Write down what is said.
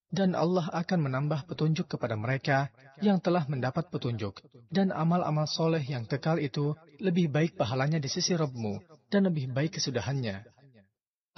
Dan Allah akan menambah petunjuk kepada mereka yang telah mendapat petunjuk. Dan amal-amal soleh yang kekal itu lebih baik pahalanya di sisi Rabb-Mu dan lebih baik kesudahannya.